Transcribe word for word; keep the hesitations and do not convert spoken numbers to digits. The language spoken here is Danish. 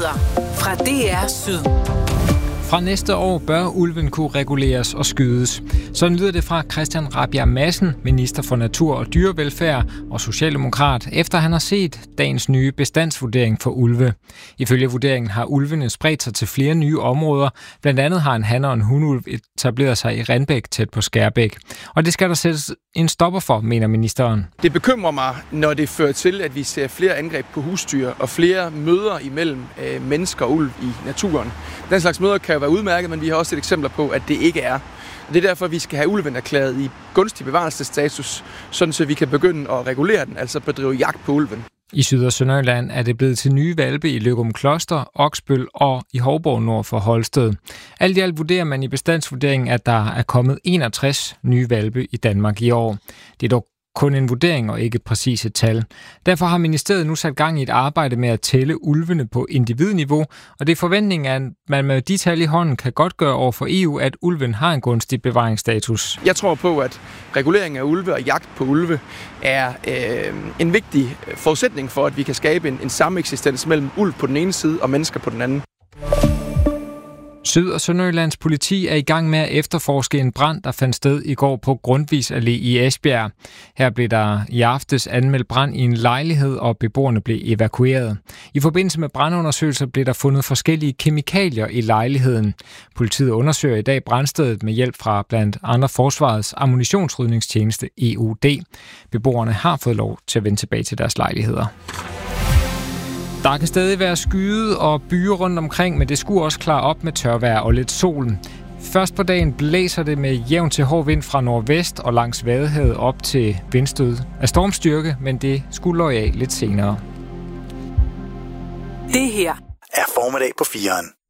Nyheder fra D R Syd. Fra næste år bør ulven kunne reguleres og skydes. Sådan lyder det fra Christian Rabjerg Madsen, minister for natur og dyrevelfærd og socialdemokrat, efter han har set dagens nye bestandsvurdering for ulve. Ifølge vurderingen har ulvene spredt sig til flere nye områder. Blandt andet har en han og en hunulv etableret sig i Randbæk tæt på Skærbæk. Og det skal der sættes en stopper for, mener ministeren. Det bekymrer mig, når det fører til, at vi ser flere angreb på husdyr og flere møder imellem øh, mennesker og ulv i naturen. Den slags møder kan jo være udmærket, men vi har også set eksempler på, at det ikke er. Det er derfor, vi skal have ulven erklæret i gunstig bevarelsesstatus, sådan så vi kan begynde at regulere den, altså bedrive jagt på ulven. I Syd- og Sønderjylland er det blevet til nye hvalpe i Løgum Kloster, Oksbøl og i Hovborg nord for Holsted. Alt i alt vurderer man i bestandsvurderingen, at der er kommet enogtres nye hvalpe i Danmark i år. Det er dog kun en vurdering og ikke præcise tal. Derfor har ministeriet nu sat gang i et arbejde med at tælle ulvene på individniveau, og det er forventningen, at man med de tal i hånden kan godt gøre over for E U, at ulven har en gunstig bevaringsstatus. Jeg tror på, at regulering af ulve og jagt på ulve er øh, en vigtig forudsætning for, at vi kan skabe en, en sameksistens mellem ulv på den ene side og mennesker på den anden. Syd- og Sønderjyllands politi er i gang med at efterforske en brand, der fandt sted i går på Grundtvigs Allé i Esbjerg. Her blev der i aftes anmeldt brand i en lejlighed, og beboerne blev evakueret. I forbindelse med brandundersøgelser blev der fundet forskellige kemikalier i lejligheden. Politiet undersøger i dag brandstedet med hjælp fra blandt andre Forsvarets ammunitionsrydningstjeneste E U D. Beboerne har fået lov til at vende tilbage til deres lejligheder. Der kan stadig være skyde og byer rundt omkring, men det skulle også klare op med tørvejr og lidt sol. Først på dagen blæser det med jævn til hård vind fra nordvest og langs Vadehavet op til vindstød af stormstyrke, men det skulle løje af lidt senere. Det her er formiddag på fireren.